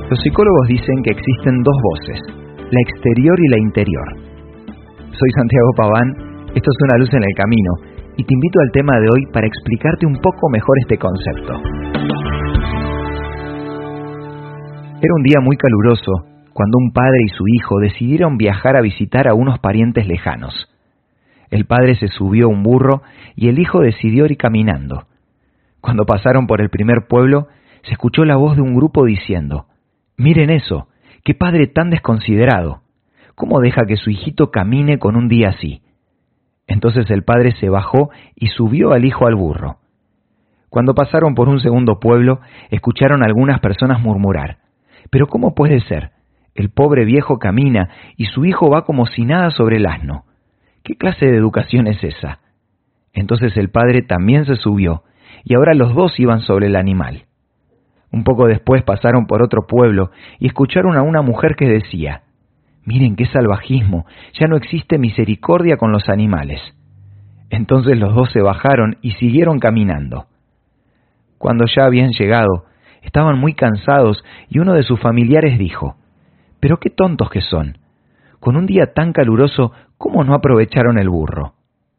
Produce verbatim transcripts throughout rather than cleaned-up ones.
Los psicólogos dicen que existen dos voces, la exterior y la interior. Soy Santiago Paván, esto es Una luz en el camino, y te invito al tema de hoy para explicarte un poco mejor este concepto. Era un día muy caluroso cuando un padre y su hijo decidieron viajar a visitar a unos parientes lejanos. El padre se subió a un burro y el hijo decidió ir caminando. Cuando pasaron por el primer pueblo, se escuchó la voz de un grupo diciendo: «Miren eso, qué padre tan desconsiderado. ¿Cómo deja que su hijito camine con un día así?» Entonces el padre se bajó y subió al hijo al burro. Cuando pasaron por un segundo pueblo, escucharon a algunas personas murmurar: «¿Pero cómo puede ser? El pobre viejo camina y su hijo va como si nada sobre el asno. ¿Qué clase de educación es esa?» Entonces el padre también se subió, y ahora los dos iban sobre el animal. Un poco después pasaron por otro pueblo y escucharon a una mujer que decía: «Miren qué salvajismo, ya no existe misericordia con los animales». Entonces los dos se bajaron y siguieron caminando. Cuando ya habían llegado, estaban muy cansados y uno de sus familiares dijo: «Pero qué tontos que son. Con un día tan caluroso, ¿cómo no aprovecharon el burro?».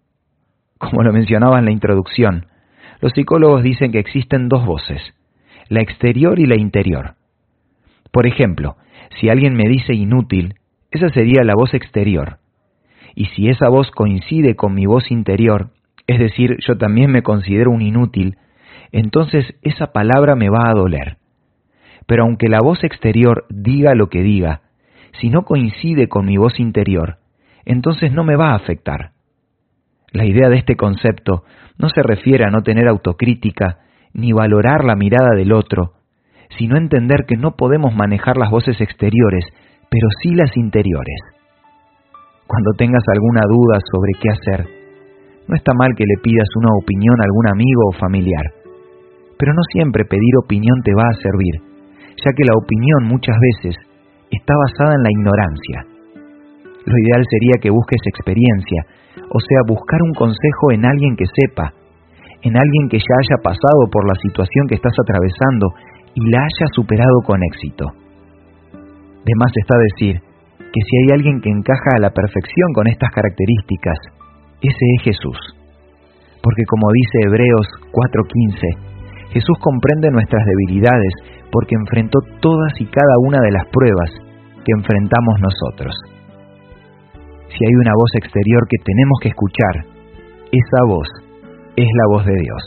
Como lo mencionaba en la introducción, los psicólogos dicen que existen dos voces, la exterior y la interior. Por ejemplo, si alguien me dice inútil, esa sería la voz exterior. Y si esa voz coincide con mi voz interior, es decir, yo también me considero un inútil, entonces esa palabra me va a doler. Pero aunque la voz exterior diga lo que diga, si no coincide con mi voz interior, entonces no me va a afectar. La idea de este concepto no se refiere a no tener autocrítica ni valorar la mirada del otro, sino entender que no podemos manejar las voces exteriores, pero sí las interiores. Cuando tengas alguna duda sobre qué hacer, no está mal que le pidas una opinión a algún amigo o familiar, pero no siempre pedir opinión te va a servir, ya que la opinión muchas veces está basada en la ignorancia. Lo ideal sería que busques experiencia, o sea, buscar un consejo en alguien que sepa, en alguien que ya haya pasado por la situación que estás atravesando y la haya superado con éxito. De más está decir que si hay alguien que encaja a la perfección con estas características, ese es Jesús. Porque como dice Hebreos cuatro quince, Jesús comprende nuestras debilidades porque enfrentó todas y cada una de las pruebas que enfrentamos nosotros. Si hay una voz exterior que tenemos que escuchar, esa voz es la voz de Dios.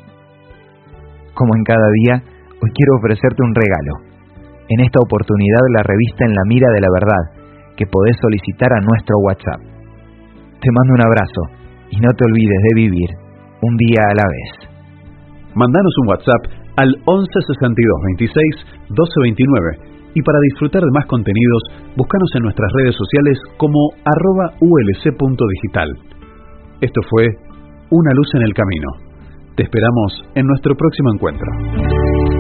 Como en cada día, hoy quiero ofrecerte un regalo. En esta oportunidad, la revista En la Mira de la Verdad, que podés solicitar a nuestro WhatsApp. Te mando un abrazo y no te olvides de vivir un día a la vez. Mandanos un WhatsApp al once sesenta y dos veintiséis doce veintinueve y para disfrutar de más contenidos, búscanos en nuestras redes sociales como arroba ulc.digital. Esto fue Una luz en el camino. Te esperamos en nuestro próximo encuentro.